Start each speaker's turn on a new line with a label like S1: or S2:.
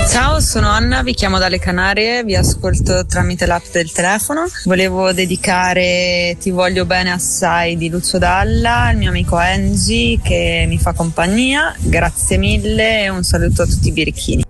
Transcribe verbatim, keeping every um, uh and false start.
S1: Ciao, sono Anna, vi chiamo dalle Canarie, vi ascolto tramite l'app del telefono. Volevo dedicare Ti voglio bene assai di Lucio Dalla al mio amico Angie che mi fa compagnia. Grazie mille e un saluto a tutti i birichini.